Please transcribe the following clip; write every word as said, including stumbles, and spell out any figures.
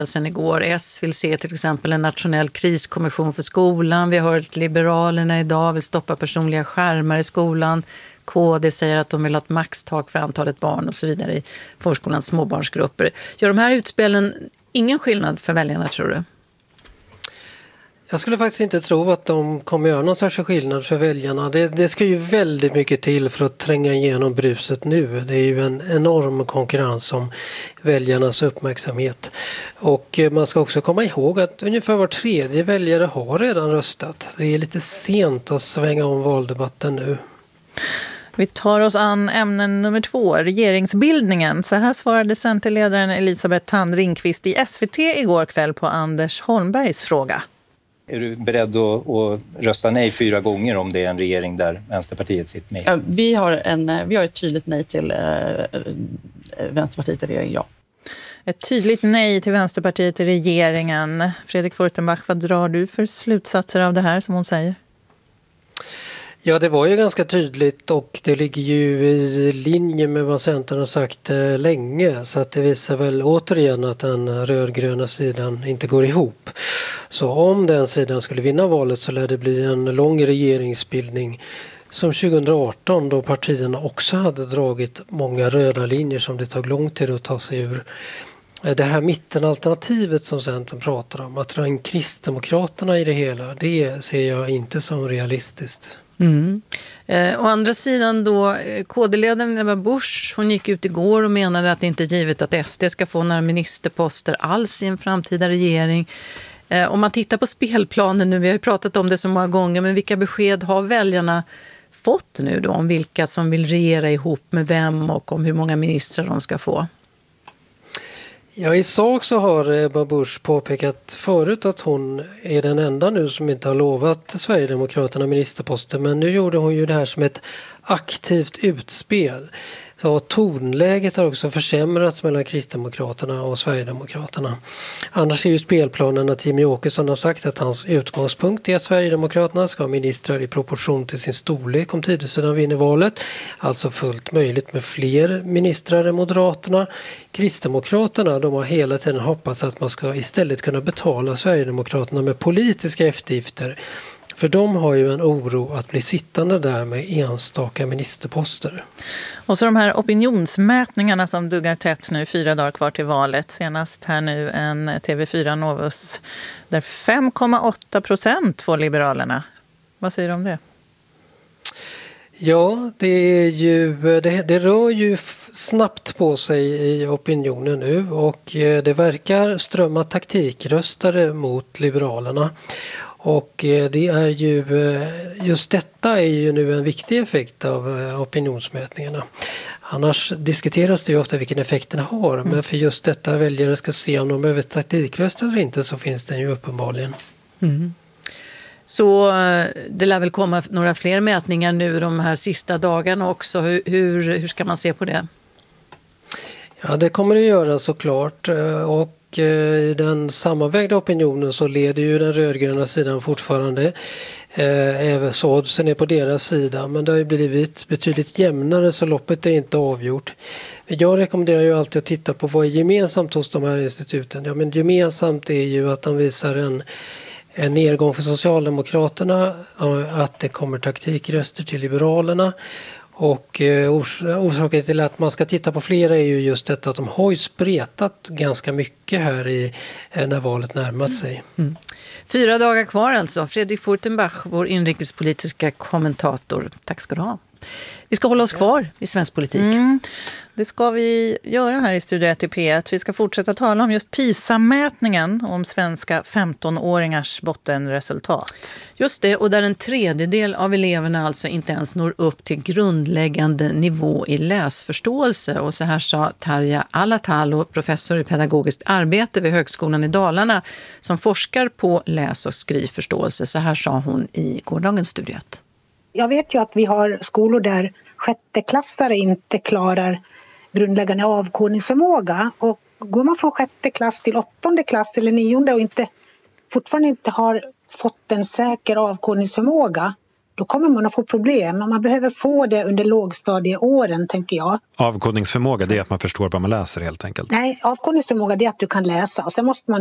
Sen igår. S vill se till exempel en nationell kriskommission för skolan. Vi har hört Liberalerna idag vill stoppa personliga skärmar i skolan. K D säger att de vill ha ett maxtak för antalet barn och så vidare i förskolans småbarnsgrupper. Gör de här utspelen ingen skillnad för väljarna, tror du? Jag skulle faktiskt inte tro att de kommer göra någon särskild skillnad för väljarna. Det, det ska ju väldigt mycket till för att tränga igenom bruset nu. Det är ju en enorm konkurrens om väljarnas uppmärksamhet. Och man ska också komma ihåg att ungefär var tredje väljare har redan röstat. Det är lite sent att svänga om valdebatten nu. Vi tar oss an ämnen nummer två, regeringsbildningen. Så här svarade Centerledaren Elisabeth Thand Ringqvist i S V T igår kväll på Anders Holmbergs fråga. Är du beredd att, att rösta nej fyra gånger om det är en regering där Vänsterpartiet sitter med? Ja, vi, har en, vi har ett tydligt nej till eh, Vänsterpartiet i regeringen, ja. Ett tydligt nej till Vänsterpartiet i regeringen. Fredrik Furtenbach, vad drar du för slutsatser av det här som hon säger? Ja, det var ju ganska tydligt och det ligger ju i linje med vad Centern har sagt eh, länge, så att det visar väl återigen att den rödgröna sidan inte går ihop. Så om den sidan skulle vinna valet så lär det bli en lång regeringsbildning som tjugohundraarton, då partierna också hade dragit många röda linjer som det tog lång tid att ta sig ur. Det här mittenalternativet som Centern pratar om, att dra in Kristdemokraterna i det hela, det ser jag inte som realistiskt. Mm. Eh, å andra sidan då, K D-ledaren Ebba Busch, hon gick ut igår och menade att det inte är givet att S D ska få några ministerposter alls i en framtida regering. Eh, om man tittar på spelplanen nu, vi har ju pratat om det så många gånger, men vilka besked har väljarna fått nu då om vilka som vill regera ihop med vem och om hur många ministrar de ska få? Ja, i sak så har Ebba Busch påpekat förut att hon är den enda nu som inte har lovat Sverigedemokraterna ministerposter, men nu gjorde hon ju det här som ett aktivt utspel. Så tonläget har också försämrats mellan Kristdemokraterna och Sverigedemokraterna. Annars är ju spelplanen att Jimmie Åkesson har sagt att hans utgångspunkt är att Sverigedemokraterna ska ha ministrar i proportion till sin storlek om tidsidan vinner valet. Alltså fullt möjligt med fler ministrar än Moderaterna. Kristdemokraterna, de har hela tiden hoppats att man ska istället kunna betala Sverigedemokraterna med politiska eftergifter. För de har ju en oro att bli sittande där med enstaka ministerposter. Och så de här opinionsmätningarna som duggar tätt nu, fyra dagar kvar till valet. Senast här nu en T V fyra Novus där fem komma åtta procent får Liberalerna. Vad säger du om det? Ja, det, är ju, det, det rör ju snabbt på sig i opinionen nu och det verkar strömma taktikröstare mot Liberalerna. Och det är ju, just detta är ju nu en viktig effekt av opinionsmätningarna. Annars diskuteras det ju ofta vilken effekt den har, mm. men för just detta väljare ska se om de behöver taktikrösta eller inte, så finns den ju uppenbarligen. Mm. Så det lär väl komma några fler mätningar nu de här sista dagarna också. Hur, hur, hur ska man se på det? Ja, det kommer det göra såklart, och i den sammanvägda opinionen så leder ju den rödgröna sidan fortfarande. Även så oddsen är på deras sida, men det har ju blivit betydligt jämnare så loppet är inte avgjort. Jag rekommenderar ju alltid att titta på vad är gemensamt hos de här instituten. Ja, men gemensamt är ju att de visar en, en nedgång för Socialdemokraterna, att det kommer taktikröster till Liberalerna. Och eh, orsaken till att man ska titta på flera är ju just detta att de har ju spretat ganska mycket här i, eh, när valet närmat sig. Mm. Fyra dagar kvar alltså. Fredrik Furtenbach, vår inrikespolitiska kommentator. Tack ska du ha. Vi ska hålla oss kvar i svensk politik. Mm, det ska vi göra här i Studio ett i P ett. Vi ska fortsätta tala om just PISA-mätningen, om svenska femtonåringars bottenresultat. Just det, och där en tredjedel av eleverna alltså inte ens når upp till grundläggande nivå i läsförståelse. Och så här sa Tarja Alatalo, professor i pedagogiskt arbete vid Högskolan i Dalarna, som forskar på läs- och skrivförståelse. Så här sa hon i gårdagens Studio ett. Jag vet ju att vi har skolor där sjätteklassare inte klarar grundläggande avkodningsförmåga. Och går man från sjätte klass till åttonde klass eller nionde och inte, fortfarande inte har fått en säker avkodningsförmåga, då kommer man att få problem. Man behöver få det under lågstadieåren, tänker jag. Avkodningsförmåga, det är att man förstår vad man läser helt enkelt? Nej, avkodningsförmåga det är att du kan läsa. Och sen måste man